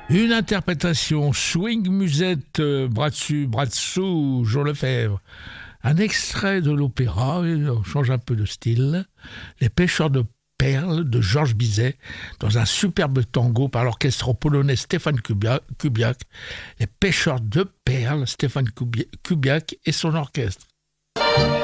Une interprétation swing musette, bras dessus, bras dessous, Jean Lefebvre. Un extrait de l'opéra, on change un peu de style. Les pêcheurs de perles de Georges Bizet dans un superbe tango par l'orchestre polonais Stéphane Kubiak. Les pêcheurs de perles, Stéphane Kubiak et son orchestre.